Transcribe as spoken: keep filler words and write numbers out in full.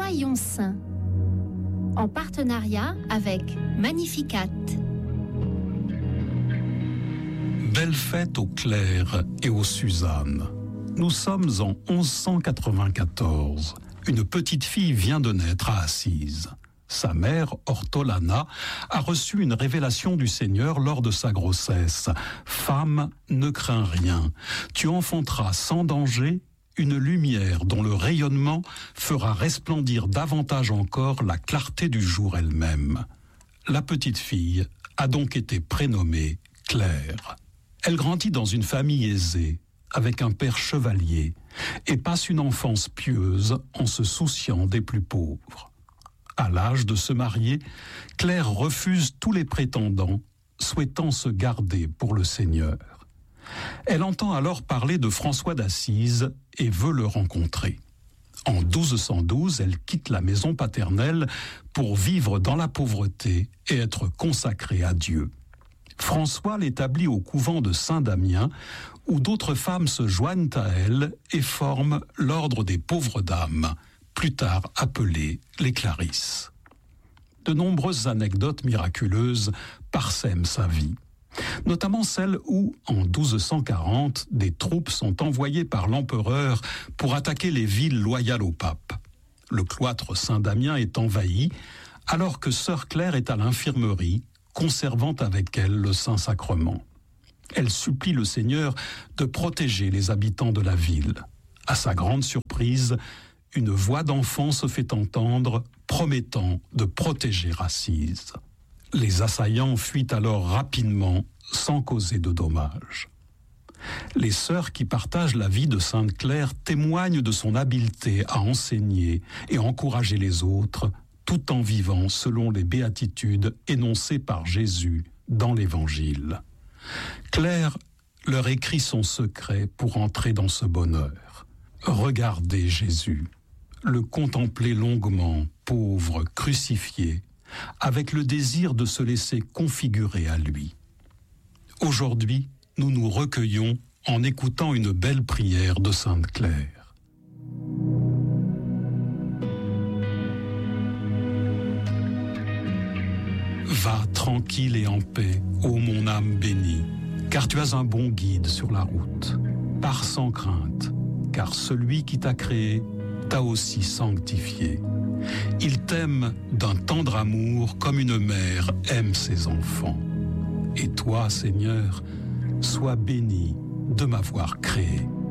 Soyons saints, en partenariat avec Magnificat. Belle fête aux Claire et aux Suzanne. Nous sommes en onze cent quatre-vingt-quatorze. Une petite fille vient de naître à Assise. Sa mère, Ortolana, a reçu une révélation du Seigneur lors de sa grossesse. « Femme, ne crains rien. Tu enfanteras sans danger une lumière dont le rayonnement fera resplendir davantage encore la clarté du jour elle-même. » La petite fille a donc été prénommée Claire. Elle grandit dans une famille aisée, avec un père chevalier, et passe une enfance pieuse en se souciant des plus pauvres. À l'âge de se marier, Claire refuse tous les prétendants, souhaitant se garder pour le Seigneur. Elle entend alors parler de François d'Assise et veut le rencontrer. En douze cent douze, elle quitte la maison paternelle pour vivre dans la pauvreté et être consacrée à Dieu. François l'établit au couvent de Saint-Damien, où d'autres femmes se joignent à elle et forment l'ordre des pauvres dames, plus tard appelées les Clarisses. De nombreuses anecdotes miraculeuses parsèment sa vie, notamment celle où, en douze cent quarante, des troupes sont envoyées par l'empereur pour attaquer les villes loyales au pape. Le cloître Saint-Damien est envahi, alors que sœur Claire est à l'infirmerie, conservant avec elle le Saint-Sacrement. Elle supplie le Seigneur de protéger les habitants de la ville. À sa grande surprise, une voix d'enfant se fait entendre, promettant de protéger Assise. Les assaillants fuient alors rapidement, sans causer de dommages. Les sœurs qui partagent la vie de Sainte Claire témoignent de son habileté à enseigner et encourager les autres, tout en vivant selon les béatitudes énoncées par Jésus dans l'Évangile. Claire leur écrit son secret pour entrer dans ce bonheur. Regardez Jésus, le contempler longuement, pauvre, crucifié, avec le désir de se laisser configurer à lui. Aujourd'hui, nous nous recueillons en écoutant une belle prière de Sainte Claire. Va tranquille et en paix, ô mon âme bénie, car tu as un bon guide sur la route. Pars sans crainte, car celui qui t'a créé t'a aussi sanctifié. Il t'aime d'un tendre amour comme une mère aime ses enfants. Et toi, Seigneur, sois béni de m'avoir créé.